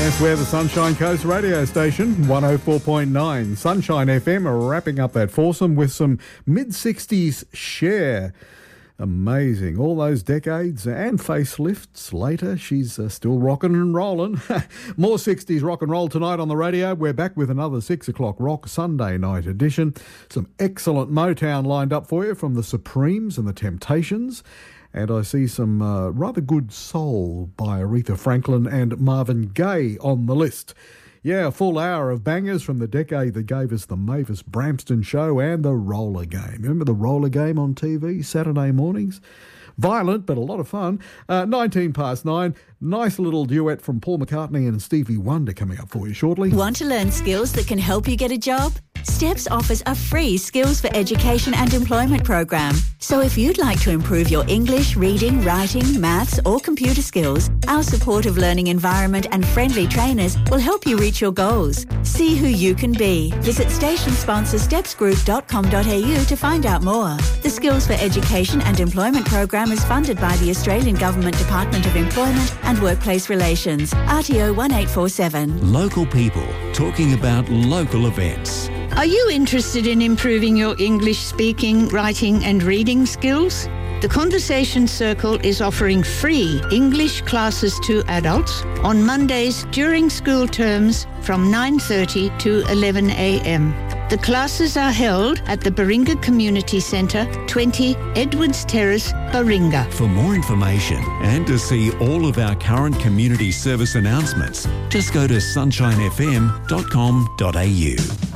Yes, we're the Sunshine Coast radio station, 104.9 Sunshine FM, wrapping up that foursome with some mid-60s Cher. Amazing. All those decades and facelifts later, she's still rocking and rolling. More 60s rock and roll tonight on the radio. We're back with another 6 o'clock rock Sunday night edition. Some excellent Motown lined up for you from the Supremes and the Temptations. And I see some rather good soul by Aretha Franklin and Marvin Gaye on the list. Yeah, a full hour of bangers from the decade that gave us the Mavis Bramston Show and the Roller Game. Remember the Roller Game on TV, Saturday mornings? Violent, but a lot of fun. 9:19. Nice little duet from Paul McCartney and Stevie Wonder coming up for you shortly. Want to learn skills that can help you get a job? STEPS offers a free Skills for Education and Employment program. So if you'd like to improve your English, reading, writing, maths or computer skills, our supportive learning environment and friendly trainers will help you reach your goals. See who you can be. Visit station sponsor stepsgroup.com.au to find out more. The Skills for Education and Employment program is funded by the Australian Government Department of Employment and Workplace Relations, RTO 1847. Local people talking about local events. Are you interested in improving your English speaking, writing and reading skills? The Conversation Circle is offering free English classes to adults on Mondays during school terms from 9:30 to 11 a.m. The classes are held at the Baringa Community Centre, 20 Edwards Terrace, Baringa. For more information and to see all of our current community service announcements, just go to sunshinefm.com.au.